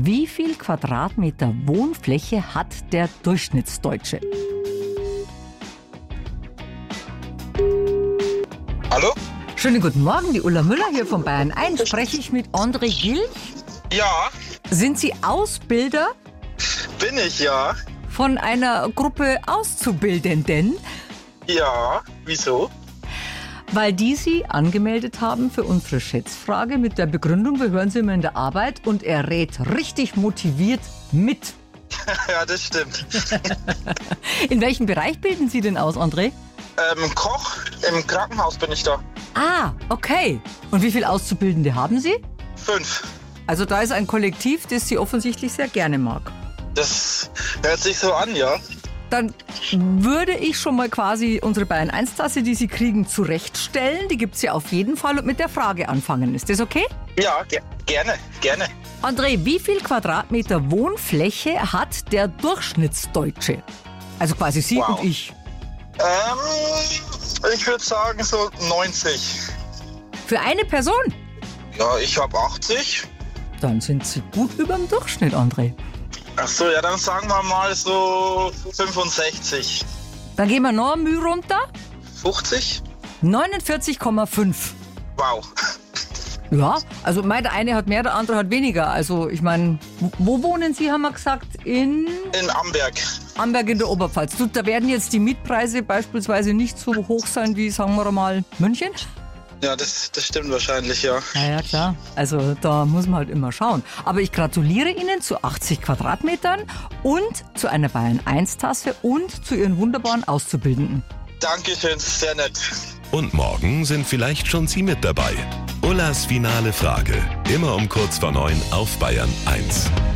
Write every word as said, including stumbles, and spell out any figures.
Wie viel Quadratmeter Wohnfläche hat der Durchschnittsdeutsche? Hallo? Schönen guten Morgen, die Ulla Müller hier von Bayern eins. Spreche ich mit André Gilch? Ja, Sind Sie Ausbilder bin ich, ja. von einer Gruppe Auszubildenden? Ja, wieso? Weil die Sie angemeldet haben für unsere Schätzfrage mit der Begründung, wir hören Sie immer in der Arbeit und er rät richtig motiviert mit. Ja, das stimmt. In welchem Bereich bilden Sie denn aus, André? Ähm, Koch, im Krankenhaus bin ich da. Ah, okay. Und wie viele Auszubildende haben Sie? Fünf. Also da ist ein Kollektiv, das Sie offensichtlich sehr gerne mag. Das hört sich so an, ja. Dann würde ich schon mal quasi unsere Bayern eins Tasse, die Sie kriegen, zurechtstellen. Die gibt es ja auf jeden Fall und mit der Frage anfangen. Ist das okay? Ja, ge gerne, gerne. André, wie viel Quadratmeter Wohnfläche hat der Durchschnittsdeutsche? Also quasi Sie Wow. und ich. Ähm, ich würde sagen so neunzig. Für eine Person? Ja, ich habe achtzig. Dann sind Sie gut über dem Durchschnitt, André. Ach so, ja, dann sagen wir mal so fünfundsechzig. Dann gehen wir noch eine Mühe runter. fünfzig? neunundvierzig Komma fünf. Wow. Ja, also mein, der eine hat mehr, der andere hat weniger. Also ich meine, wo wohnen Sie, haben wir gesagt? In In Amberg. Amberg in der Oberpfalz. Du, da werden jetzt die Mietpreise beispielsweise nicht so hoch sein wie, sagen wir mal, München? Ja, das, das stimmt wahrscheinlich, ja. Ja, ja, klar. Also da muss man halt immer schauen. Aber ich gratuliere Ihnen zu achtzig Quadratmetern und zu einer Bayern eins Tasse und zu Ihren wunderbaren Auszubildenden. Dankeschön, sehr nett. Und morgen sind vielleicht schon Sie mit dabei. Ullas finale Frage. Immer um kurz vor neun auf Bayern eins.